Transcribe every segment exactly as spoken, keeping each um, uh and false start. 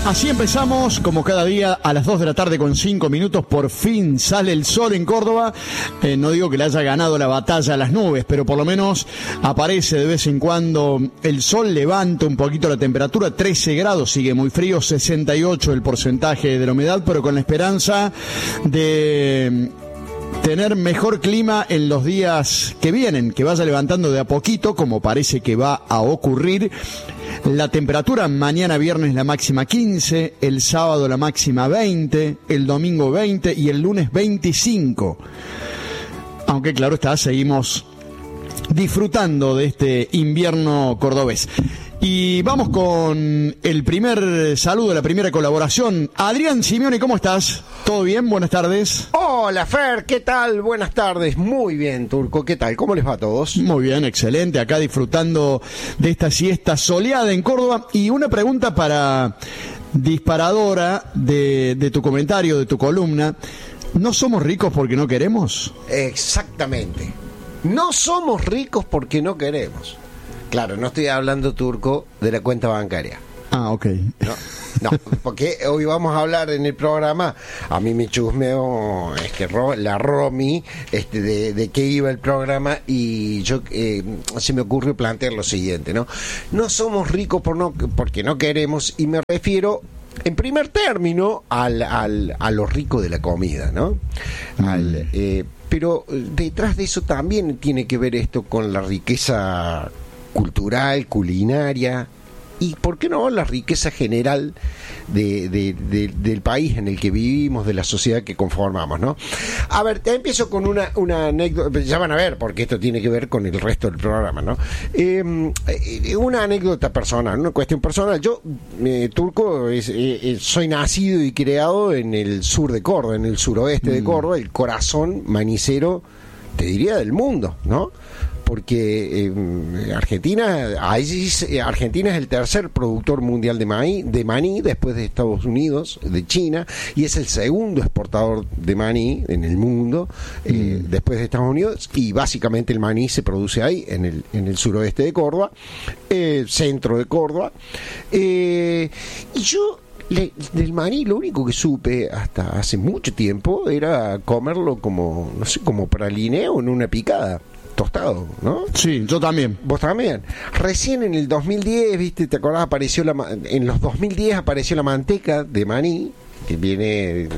Así empezamos, como cada día, a las dos de la tarde con cinco minutos. Por fin sale el sol en Córdoba. Eh, no digo que le haya ganado la batalla a las nubes, pero por lo menos aparece de vez en cuando el sol, levanta un poquito la temperatura. trece grados, sigue muy frío, sesenta y ocho el porcentaje de la humedad, pero con la esperanza de tener mejor clima en los días que vienen, que vaya levantando de a poquito, como parece que va a ocurrir. La temperatura mañana viernes la máxima quince, el sábado la máxima veinte, el domingo veinte y el lunes veinticinco. Aunque claro está, seguimos disfrutando de este invierno cordobés. Y vamos con el primer saludo, la primera colaboración. Adrián Simeone, ¿cómo estás? ¿Todo bien? Buenas tardes. Hola, Fer, ¿qué tal? Buenas tardes. Muy bien, Turco, ¿qué tal? ¿Cómo les va a todos? Muy bien, excelente. Acá disfrutando de esta siesta soleada en Córdoba. Y una pregunta para disparadora de, de tu comentario, de tu columna. ¿No somos ricos porque no queremos? Exactamente. No somos ricos porque no queremos. Claro, no estoy hablando, Turco, de la cuenta bancaria. Ah, ok. No, no, porque hoy vamos a hablar en el programa, a mí me chusmeó es que la Romy este, de, de qué iba el programa y yo eh, se me ocurrió plantear lo siguiente, ¿no? No somos ricos por no, porque no queremos, y me refiero en primer término al, al, a lo rico de la comida, ¿no? Al, eh, pero detrás de eso también tiene que ver esto con la riqueza cultural, culinaria y, ¿por qué no?, la riqueza general de, de, de, del país en el que vivimos, de la sociedad que conformamos, ¿no? A ver, te empiezo con una, una anécdota, ya van a ver, porque esto tiene que ver con el resto del programa, ¿no? Eh, una anécdota personal, una cuestión personal. Yo, eh, Turco, es, eh, soy nacido y criado en el sur de Córdoba, en el suroeste mm. de Córdoba, el corazón manicero, te diría, del mundo, ¿no? Porque eh, Argentina, ahí, Argentina es el tercer productor mundial de maíz, de maní, después de Estados Unidos, de China, y es el segundo exportador de maní en el mundo, eh, mm. después de Estados Unidos, y básicamente el maní se produce ahí, en el, en el suroeste de Córdoba, eh, centro de Córdoba, eh, y yo Le, del maní lo único que supe hasta hace mucho tiempo era comerlo como, no sé, como pralineo en una picada, tostado, ¿no? Sí, yo también. ¿Vos también? Recién en el dos mil diez, ¿viste? ¿Te acordás? Apareció la, en los dos mil diez apareció la manteca de maní, que viene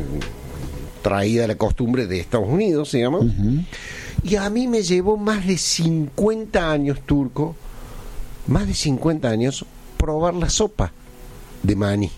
traída la costumbre de Estados Unidos, digamos. Uh-huh. Y a mí me llevó más de cincuenta años, Turco, más de cincuenta años, probar la sopa de maní.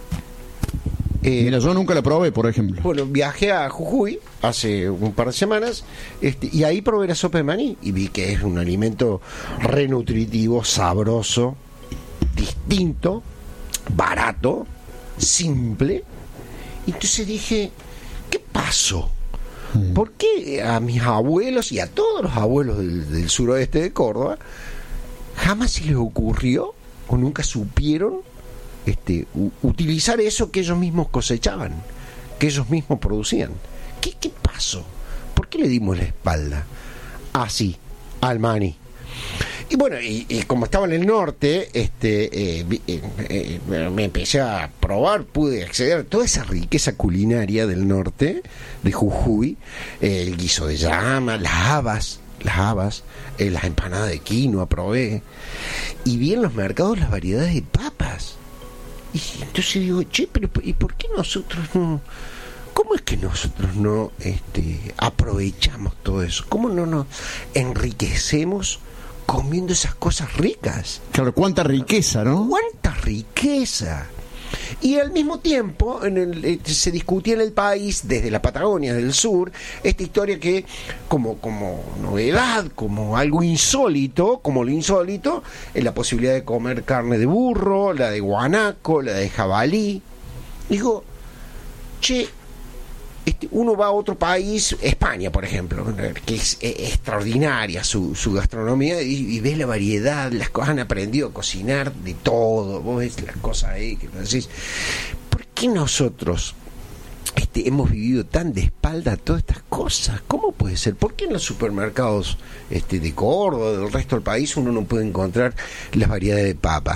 Eh, Mira, yo nunca la probé, por ejemplo. Bueno, viajé a Jujuy hace un par de semanas este, y ahí probé la sopa de maní y vi que es un alimento renutritivo, sabroso, distinto, barato, simple. Y entonces dije, ¿qué pasó? Mm. ¿Por qué a mis abuelos y a todos los abuelos del, del suroeste de Córdoba jamás se les ocurrió o nunca supieron Este, u- utilizar eso que ellos mismos cosechaban, que ellos mismos producían? ¿Qué, qué pasó? ¿Por qué le dimos la espalda así al maní? Y bueno, y, y como estaba en el norte, este, eh, eh, eh, me empecé a probar, pude acceder a toda esa riqueza culinaria del norte, de Jujuy, eh, el guiso de llama, las habas, las habas, eh, las empanadas de quinoa probé, y vi en los mercados las variedades de papas. Y entonces digo, che, pero ¿y por qué nosotros no? ¿Cómo es que nosotros no este, aprovechamos todo eso? ¿Cómo no nos enriquecemos comiendo esas cosas ricas? Claro, cuánta riqueza, ¿no? ¡Cuánta riqueza! Y al mismo tiempo en el, eh, se discutía en el país, desde la Patagonia del sur, esta historia que como, como novedad, como algo insólito, como lo insólito, es la posibilidad de comer carne de burro, la de guanaco, la de jabalí. Digo, che, este, uno va a otro país, España por ejemplo, que es eh, extraordinaria su, su gastronomía, y, y ves la variedad, las cosas, han aprendido a cocinar de todo, vos ves las cosas ahí que decís, ¿por qué nosotros este, hemos vivido tan de espalda a todas estas cosas? ¿Cómo puede ser? ¿Por qué en los supermercados este, de Córdoba, del resto del país, uno no puede encontrar las variedades de papa,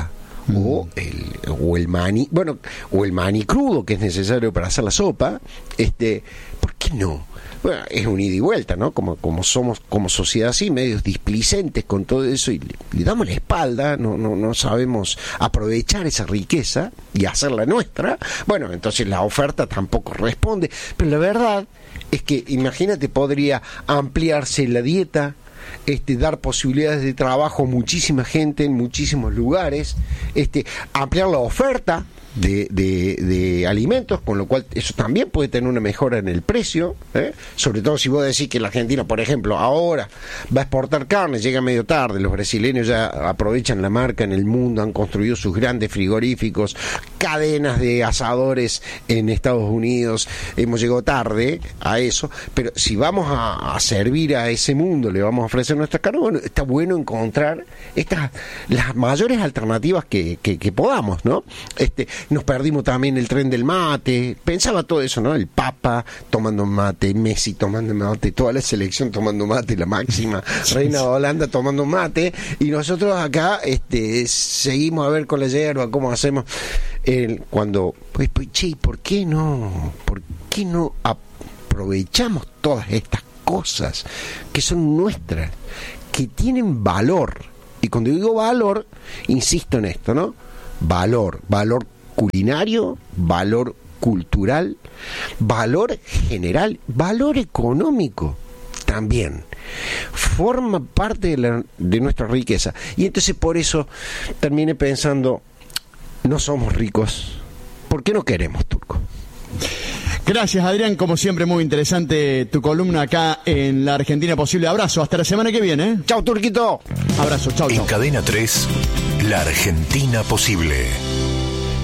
mm. o el o el maní, bueno, o el maní crudo que es necesario para hacer la sopa, este, ¿por qué no? Bueno, es un ida y vuelta, ¿no? Como, como somos como sociedad así, medios displicentes con todo eso y le, le damos la espalda, no, no, no sabemos aprovechar esa riqueza y hacerla nuestra, bueno, entonces la oferta tampoco responde, pero la verdad es que, imagínate, podría ampliarse la dieta, este, dar posibilidades de trabajo a muchísima gente en muchísimos lugares, este, ampliar la oferta de, de, de alimentos, con lo cual eso también puede tener una mejora en el precio, ¿eh? Sobre todo si vos decís que la Argentina, por ejemplo, ahora va a exportar carne, llega medio tarde, los brasileños ya aprovechan la marca en el mundo, han construido sus grandes frigoríficos, cadenas de asadores en Estados Unidos, hemos llegado tarde a eso, pero si vamos a, a servir a ese mundo, le vamos a ofrecer nuestra carne, bueno, está bueno encontrar estas, las mayores alternativas que, que, que podamos, ¿no? Este, nos perdimos también el tren del mate, pensaba todo eso, ¿no? El Papa tomando mate, Messi tomando mate, toda la selección tomando mate, la máxima reina de Holanda tomando mate, y nosotros acá este, seguimos a ver con la hierba cómo hacemos el, cuando, pues, pues, che, ¿por qué no? ¿Por qué no aprovechamos todas estas cosas que son nuestras, que tienen valor? Y cuando digo valor, insisto en esto, ¿no? Valor, valor culinario, valor cultural, valor general, valor económico también. Forma parte de, la, de nuestra riqueza. Y entonces por eso terminé pensando, no somos ricos, ¿por qué no queremos, Turco? Gracias, Adrián, como siempre muy interesante tu columna acá en La Argentina Posible. Abrazo, hasta la semana que viene, ¿eh? Chau, Turquito. Abrazo, chau, chau. En Cadena tres, La Argentina Posible.